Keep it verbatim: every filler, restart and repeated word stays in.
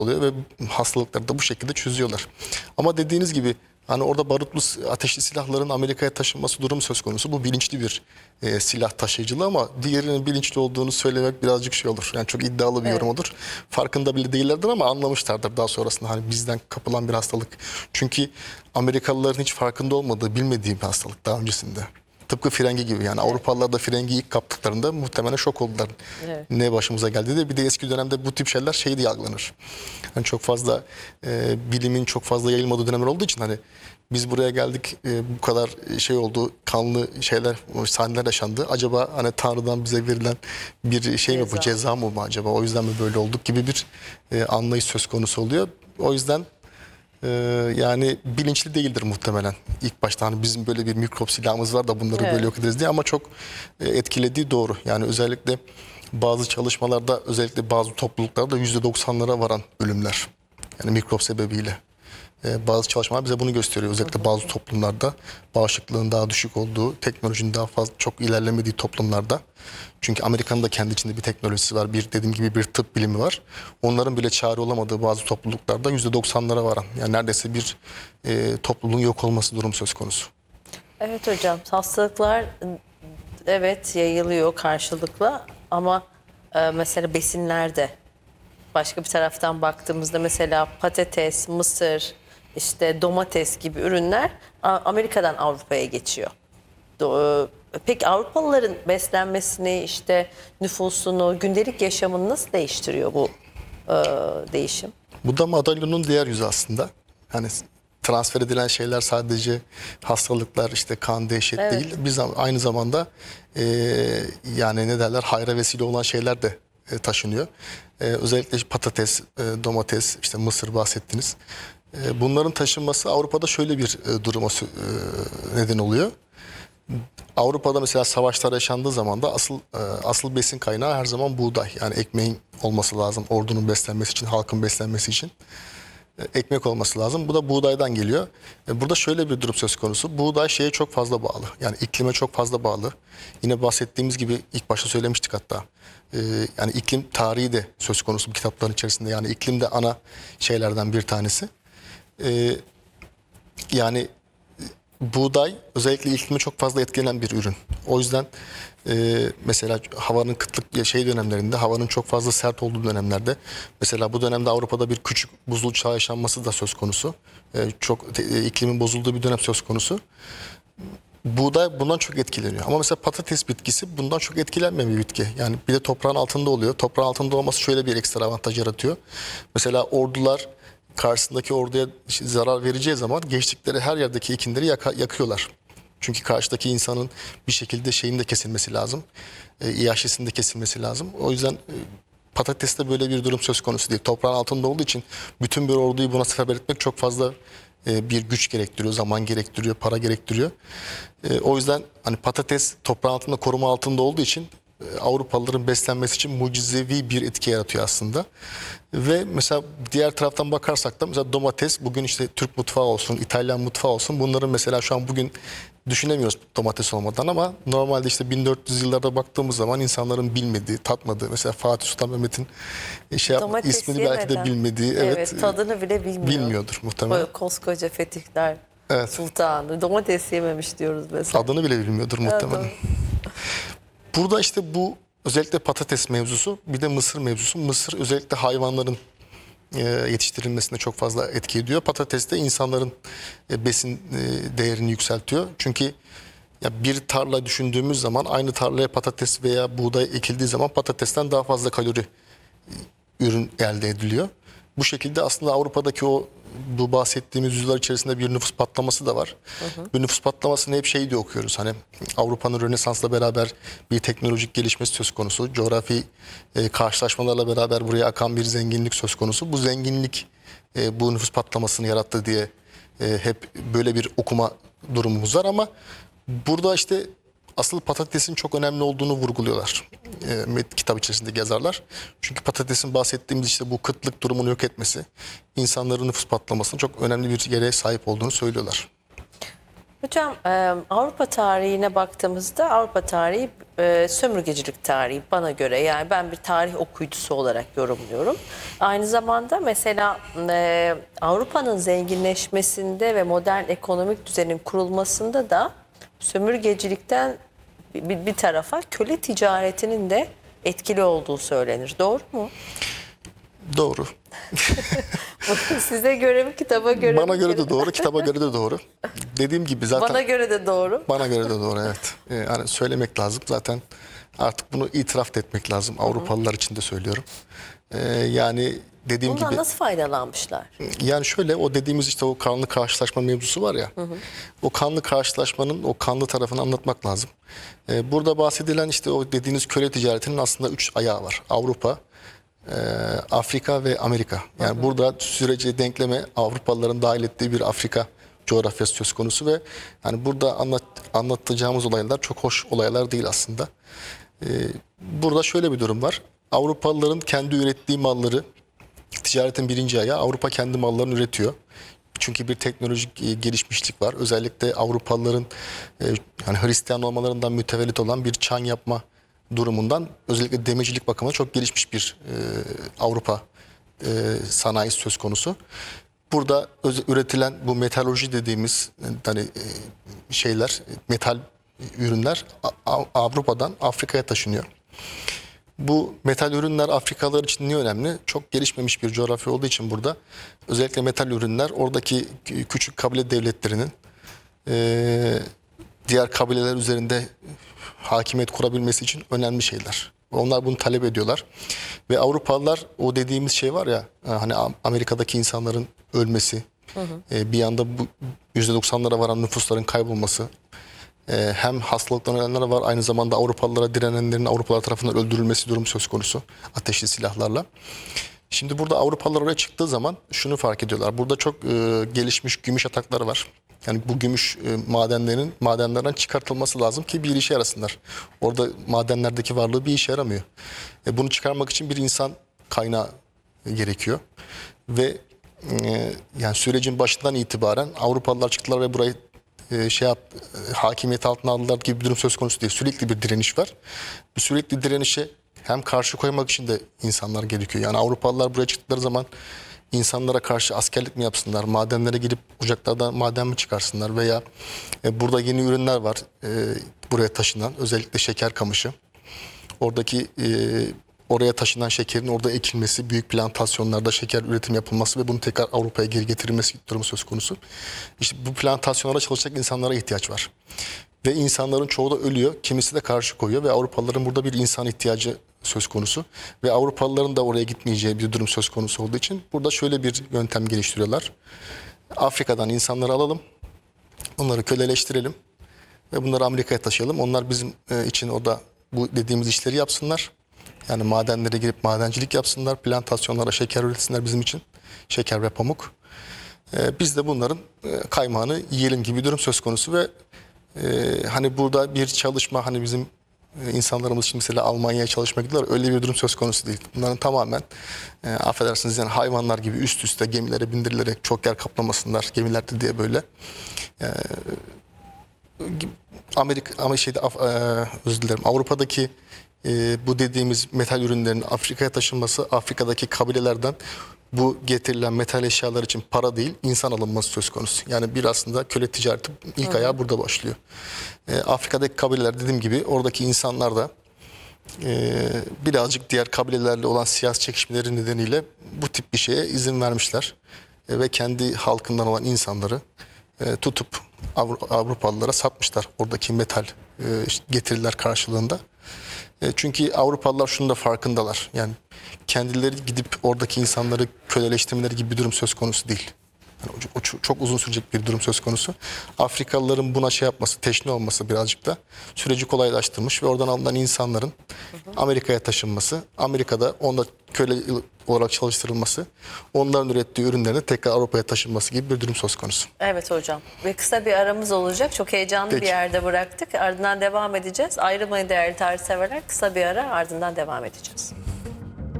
oluyor ve hastalıkları da bu şekilde çözüyorlar. Ama dediğiniz gibi hani orada barutlu ateşli silahların Amerika'ya taşınması durumu söz konusu. Bu bilinçli bir e, silah taşıyıcılığı ama diğerinin bilinçli olduğunu söylemek birazcık şey olur. Yani çok iddialı bir Evet. yorum olur. Farkında bile değillerdir ama anlamışlardır daha sonrasında hani bizden kapılan bir hastalık. Çünkü Amerikalıların hiç farkında olmadığı, bilmediği bir hastalık daha öncesinde. Tıpkı frengi gibi yani Avrupalılar da frengi ilk kaptıklarında muhtemelen şok oldular. Evet. Ne başımıza geldi de bir de eski dönemde bu tip şeyler şey diye algılanır. Hani çok fazla e, bilimin çok fazla yayılmadığı dönemler olduğu için hani biz buraya geldik e, bu kadar şey oldu kanlı şeyler sahneler yaşandı. Acaba hani Tanrı'dan bize verilen bir şey mi bu Ceza. ceza mı bu acaba o yüzden mi böyle olduk gibi bir e, anlayış söz konusu oluyor. O yüzden ee, yani bilinçli değildir muhtemelen. İlk başta hani bizim böyle bir mikrop silahımız var da bunları Evet. böyle yok ederiz diye ama çok e, etkilediği doğru. Yani özellikle bazı çalışmalarda özellikle bazı topluluklarda yüzde doksanlara varan ölümler. Yani mikrop sebebiyle. Ee, bazı çalışmalar bize bunu gösteriyor. Özellikle bazı toplumlarda bağışıklığın daha düşük olduğu, teknolojinin daha fazla çok ilerlemediği toplumlarda. Çünkü Amerika'nın da kendi içinde bir teknolojisi var. Bir dediğim gibi bir tıp bilimi var. Onların bile çare olamadığı bazı topluluklarda yüzde doksanlara varan. Yani neredeyse bir e, topluluğun yok olması durum söz konusu. Evet hocam, hastalıklar evet yayılıyor karşılıklı ama e, mesela besinlerde başka bir taraftan baktığımızda mesela patates, mısır, işte domates gibi ürünler A- Amerika'dan Avrupa'ya geçiyor. Do- e, Peki Avrupalıların beslenmesini, işte nüfusunu, gündelik yaşamını nasıl değiştiriyor bu e, değişim? Bu da madalyonun diğer yüzü aslında. Hani transfer edilen şeyler sadece hastalıklar işte kan dehşet Evet. değil. Biz aynı zamanda e, yani ne derler hayra vesile olan şeyler de e, taşınıyor. E, özellikle patates, e, domates, işte mısır bahsettiniz. E, bunların taşınması Avrupa'da şöyle bir e, duruma sü- e, neden oluyor. Avrupa'da mesela savaşlar yaşandığı zaman da asıl e, asıl besin kaynağı her zaman buğday. Yani ekmeğin olması lazım ordunun beslenmesi için, halkın beslenmesi için ekmek olması lazım. Bu da buğdaydan geliyor. E, Burada şöyle bir durum söz konusu. Buğday şeye çok fazla bağlı. Yani iklime çok fazla bağlı. Yine bahsettiğimiz gibi ilk başta söylemiştik hatta. E, yani iklim tarihi de söz konusu bu kitapların içerisinde. Yani iklim de ana şeylerden bir tanesi. E, yani buğday özellikle iklime çok fazla etkilenen bir ürün. O yüzden e, mesela havanın kıtlık ya şey dönemlerinde, havanın çok fazla sert olduğu dönemlerde, mesela bu dönemde Avrupa'da bir küçük buzul çağı yaşanması da söz konusu. E, çok te- e, iklimin bozulduğu bir dönem söz konusu. Buğday bundan çok etkileniyor. Ama mesela patates bitkisi bundan çok etkilenmeyen bir bitki. Yani bir de toprağın altında oluyor. Toprağın altında olması şöyle bir ekstra avantaj yaratıyor. Mesela ordular karşısındaki orduya zarar vereceği zaman geçtikleri her yerdeki ekinleri yaka- yakıyorlar. Çünkü karşıdaki insanın bir şekilde şeyin de kesilmesi lazım. E, İHŞ'sinin de kesilmesi lazım. O yüzden e, patateste böyle bir durum söz konusu değil. Toprağın altında olduğu için bütün bir orduyu buna seferber etmek çok fazla e, bir güç gerektiriyor, zaman gerektiriyor, para gerektiriyor. E, o yüzden hani patates toprağın altında koruma altında olduğu için e, Avrupalıların beslenmesi için mucizevi bir etki yaratıyor aslında. Ve mesela diğer taraftan bakarsak da mesela domates bugün işte Türk mutfağı olsun, İtalyan mutfağı olsun bunların mesela şu an bugün düşünemiyoruz domates olmadan ama normalde işte bin dört yüz yıllarda baktığımız zaman insanların bilmediği, tatmadığı mesela Fatih Sultan Mehmet'in e, şey yapma, Domates ismini belki de yemeden. bilmediği Evet, evet, tadını bile e, bilmiyor. bilmiyordur muhtemelen. Böyle koskoca fetihler Evet. sultanı domates yememiş diyoruz mesela. Adını bile bilmiyordur muhtemelen. doğru. Burada işte bu özellikle patates mevzusu bir de mısır mevzusu. Mısır özellikle hayvanların e, yetiştirilmesine çok fazla etki ediyor. Patates de insanların e, besin e, değerini yükseltiyor. Çünkü ya bir tarla düşündüğümüz zaman aynı tarlaya patates veya buğday ekildiği zaman patatesten daha fazla kalori ürün elde ediliyor. Bu şekilde aslında Avrupa'daki o bu bahsettiğimiz yüzyıllar içerisinde bir nüfus patlaması da var. Hı hı. Bu nüfus patlamasını hep şey diye okuyoruz. Hani Avrupa'nın Rönesans'la beraber bir teknolojik gelişmesi söz konusu. Coğrafi e, karşılaşmalarla beraber buraya akan bir zenginlik söz konusu. Bu zenginlik e, bu nüfus patlamasını yarattı diye e, hep böyle bir okuma durumumuz var ama burada işte asıl patatesin çok önemli olduğunu vurguluyorlar. E, kitap içerisindeki yazarlar. Çünkü patatesin bahsettiğimiz işte bu kıtlık durumunu yok etmesi, insanların nüfus patlamasının çok önemli bir yere sahip olduğunu söylüyorlar. Hocam e, Avrupa tarihine baktığımızda Avrupa tarihi e, sömürgecilik tarihi bana göre. Yani ben bir tarih okuyucusu olarak yorumluyorum. Aynı zamanda mesela e, Avrupa'nın zenginleşmesinde ve modern ekonomik düzenin kurulmasında da sömürgecilikten bir, bir tarafa köle ticaretinin de etkili olduğu söylenir. Doğru mu? Doğru. Size göre mi, kitaba göre Bana mi? göre de doğru, kitaba göre de doğru. Dediğim gibi zaten Bana göre de doğru. bana göre de doğru, evet. Ee, Yani söylemek lazım. Zaten artık bunu itiraf da etmek lazım. Avrupalılar için de söylüyorum. Ee, yani dediğim Bundan gibi nasıl faydalanmışlar? yani şöyle, o dediğimiz işte o kanlı karşılaşma mevzusu var ya. O kanlı karşılaşmanın o kanlı tarafını anlatmak lazım. Ee, burada bahsedilen işte o dediğiniz köle ticaretinin aslında üç ayağı var. Avrupa, e, Afrika ve Amerika. Yani burada sürece denkleme Avrupalıların dahil ettiği bir Afrika coğrafyası söz konusu ve yani burada anlat, anlatacağımız olaylar çok hoş olaylar değil aslında. Ee, burada şöyle bir durum var. Avrupalıların kendi ürettiği malları, ticaretin birinci ayağı, Avrupa kendi mallarını üretiyor. Çünkü bir teknolojik e, gelişmişlik var. Özellikle Avrupalıların e, yani Hristiyan olmalarından mütevellit olan bir çan yapma durumundan, özellikle demircilik bakımından çok gelişmiş bir e, Avrupa e, sanayisi söz konusu. Burada öz- üretilen bu metalurji dediğimiz e, hani e, şeyler, metal ürünler A- A- Avrupa'dan Afrika'ya taşınıyor. Bu metal ürünler Afrikalılar için niye önemli? Çok gelişmemiş bir coğrafya olduğu için burada özellikle metal ürünler oradaki kü- küçük kabile devletlerinin eee, diğer kabileler üzerinde hakimiyet kurabilmesi için önemli şeyler. Onlar bunu talep ediyorlar. Ve Avrupalılar, o dediğimiz şey var ya, hani Am- Amerika'daki insanların ölmesi, e, bir anda bu yüzde doksanlara varan nüfusların kaybolması, ee, hem hastalıktan ölenler var, aynı zamanda Avrupalılara direnenlerin Avrupalılar tarafından öldürülmesi durumu söz konusu ateşli silahlarla. Şimdi burada Avrupalılar oraya çıktığı zaman şunu fark ediyorlar. Burada çok e, gelişmiş gümüş atakları var. Yani bu gümüş e, madenlerinin madenlerden çıkartılması lazım ki bir işe yarasınlar. Orada madenlerdeki varlığı bir işe yaramıyor. E, bunu çıkarmak için bir insan kaynağı gerekiyor. Ve e, yani sürecin başından itibaren Avrupalılar çıktılar ve burayı e, şey yap, e, hakimiyet altına aldılar gibi bir durum söz konusu değil. Sürekli bir direniş var. Bu sürekli direnişe hem karşı koymak için de insanlar gerekiyor. Yani Avrupalılar buraya çıktıkları zaman insanlara karşı askerlik mi yapsınlar, madenlere girip ocaklardan maden mi çıkarsınlar veya e, burada yeni ürünler var e, buraya taşınan, özellikle şeker kamışı. Oradaki e, oraya taşınan şekerin orada ekilmesi, büyük plantasyonlarda şeker üretim yapılması ve bunu tekrar Avrupa'ya geri getirilmesi durumu söz konusu. İşte bu plantasyonlarda çalışacak insanlara ihtiyaç var. Ve insanların çoğu da ölüyor, kimisi de karşı koyuyor ve Avrupalıların burada bir insan ihtiyacı söz konusu. Ve Avrupalıların da oraya gitmeyeceği bir durum söz konusu olduğu için burada şöyle bir yöntem geliştiriyorlar. Afrika'dan insanları alalım, onları köleleştirelim ve bunları Amerika'ya taşıyalım. Onlar bizim e, için orada bu dediğimiz işleri yapsınlar. Yani madenlere girip madencilik yapsınlar, plantasyonlara şeker üretsinler bizim için. Şeker ve pamuk. E, biz de bunların e, kaymağını yiyelim gibi bir durum söz konusu ve e, hani burada bir çalışma, hani bizim e, insanlarımız için mesela Almanya'ya çalışmak gidiyorlar, öyle bir durum söz konusu değil. Bunların tamamen e, affedersiniz yani hayvanlar gibi üst üste gemilere bindirilerek çok yer kaplamasınlar gemilerde diye böyle. E, Amerika ama şeyde Af- e, özür dilerim, Avrupa'daki e, bu dediğimiz metal ürünlerin Afrika'ya taşınması, Afrika'daki kabilelerden bu getirilen metal eşyalar için para değil, insan alınması söz konusu. Yani bir aslında köle ticareti ilk ayağı burada başlıyor. E, Afrika'daki kabileler, dediğim gibi, oradaki insanlar da e, birazcık diğer kabilelerle olan siyasi çekişmeleri nedeniyle bu tip bir şeye izin vermişler. E, ve kendi halkından olan insanları e, tutup Avru- Avrupalılara satmışlar oradaki metal e, getiriler karşılığında. E, çünkü Avrupalılar şunun da farkındalar. Yani kendileri gidip oradaki insanları köleleştirmeleri gibi bir durum söz konusu değil. Yani o, o çok, çok uzun sürecek bir durum söz konusu. Afrikalıların buna şey yapması, teşne olması birazcık da süreci kolaylaştırmış ve oradan alınan insanların Amerika'ya taşınması, Amerika'da onda köle olarak çalıştırılması, onların ürettiği ürünlerin tekrar Avrupa'ya taşınması gibi bir durum söz konusu. Evet hocam. Ve kısa bir aramız olacak. Çok heyecanlı Peki. bir yerde bıraktık. Ardından devam edeceğiz. Ayrılmayın değerli tarih severler. Kısa bir ara, ardından devam edeceğiz.